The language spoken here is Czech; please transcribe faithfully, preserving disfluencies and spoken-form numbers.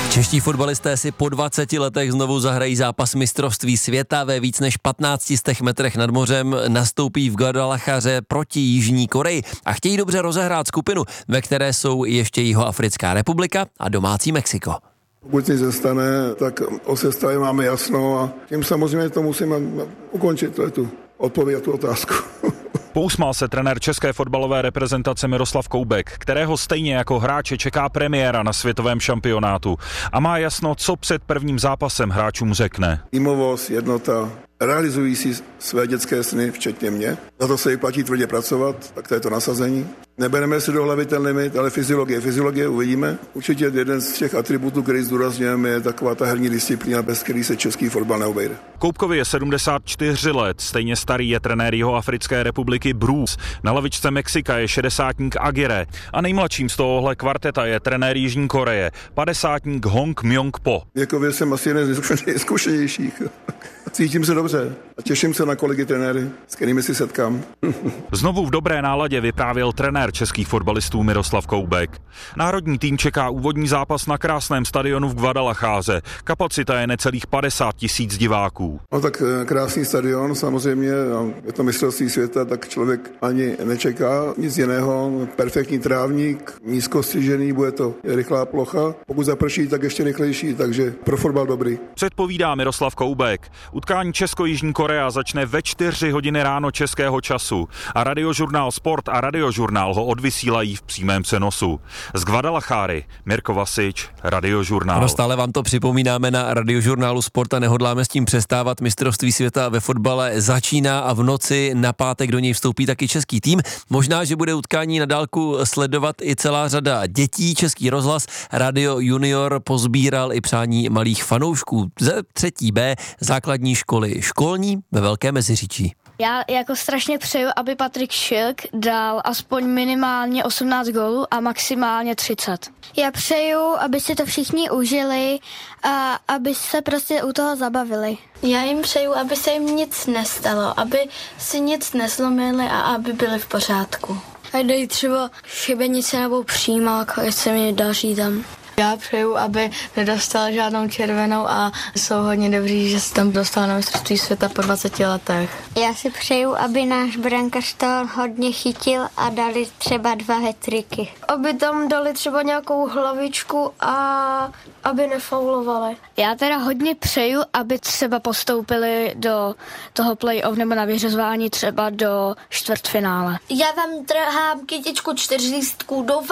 Čeští fotbalisté si po dvaceti letech znovu zahrají zápas mistrovství světa. Ve víc než patnácti stech metrech nad mořem nastoupí v Guadalajaře proti Jižní Koreji a chtějí dobře rozehrát skupinu, ve které jsou ještě Jihoafrická republika a domácí Mexiko. Pokud nic zastane, tak o sestavě máme jasno a tím samozřejmě to musíme ukončit, to je tu odpověď tu otázku. Pousmál se trenér české fotbalové reprezentace Miroslav Koubek, kterého stejně jako hráče čeká premiéra na světovém šampionátu a má jasno, co před prvním zápasem hráčům řekne. Týmovost, jednota, realizují si své dětské sny, včetně mě. Za to se vyplatí tvrdě pracovat, tak to je to nasazení. Nebereme si do hlavy ten limit, ale fyziologie, fyziologie uvidíme. Určitě jeden z těch atributů, který zdůrazňujeme, je taková ta herní disciplína, bez který se český fotbal neobejde. Koubkovi je sedmdesát čtyři let, stejně starý je trenér Jihoafrické republiky Bruce. Na lavičce Mexika je šedesátník Aguirre a nejmladším z tohohle kvarteta je trenér Jižní Koreje, padesátník Hong Myong-po. Věkově jsem asi jeden z nejzkušenějších. Cítím se dobře a těším se na kolegy trenéry, s kterými si setkám. Znovu v dobré náladě vyprávěl trenér českých fotbalistů Miroslav Koubek. Národní tým čeká úvodní zápas na krásném stadionu v Guadalajáře. Kapacita je necelých padesát tisíc diváků. No tak krásný stadion, samozřejmě, je to mistrovství světa, tak člověk ani nečeká nic jiného. Perfektní trávník, nízkostřížený, bude to rychlá plocha. Pokud zaprší, tak ještě rychlejší, takže pro fotbal dobrý. Předpovídá Miroslav Koubek. Utkání Česko-Jižní Korea začne ve čtyři hodiny ráno českého času a Radiožurnál Sport a Radiožurnál ho odvysílají v přímém přenosu. Z Guadalajáry Mirko Vasič, Radiožurnál. No, stále vám to připomínáme na Radiožurnálu Sport a nehodláme s tím přestávat. Mistrovství světa ve fotbale začíná a v noci na pátek do něj vstoupí taky český tým. Možná, že bude utkání na dálku sledovat i celá řada dětí. Český rozhlas Radio Junior pozbíral i přání malých fanoušků ze třetí B základní školy školní ve Velké Meziříčí. Já jako strašně přeju, aby Patrik Šilk dal aspoň minimálně osmnáct gólů a maximálně třicet. Já přeju, aby si to všichni užili a aby se prostě u toho zabavili. Já jim přeju, aby se jim nic nestalo, aby si nic nezlomili a aby byli v pořádku. A dají třeba šibenice nebo přímák, ať se mi daří tam. Já přeju, aby nedostal žádnou červenou a jsou hodně dobří, že se tam dostal na mistrovství světa po dvaceti letech. Já si přeju, aby náš brankář to hodně chytil a dali třeba dva hat-tricky. Aby tam dali třeba nějakou hlavičku a aby nefaulovali. Já teda hodně přeju, aby třeba postoupili do toho play-off nebo na vyřazování třeba do čtvrtfinále. Já tam trhám kytičku čtyřlístků, doufám,